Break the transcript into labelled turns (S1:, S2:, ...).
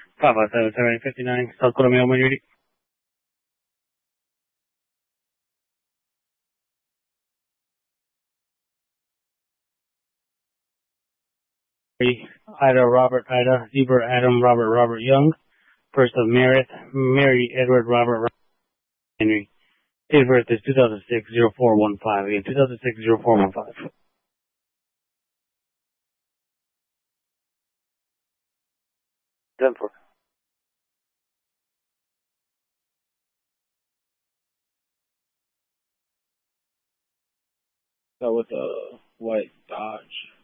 S1: 557 South Columbia, when you're ready. Ida Robert Ida Zebra Adam Robert Robert Young. First of Meredith Mary Edward Robert Henry. Date of birth is 2006 0415. Again, 2006 0415. Denver. That was a white Dodge.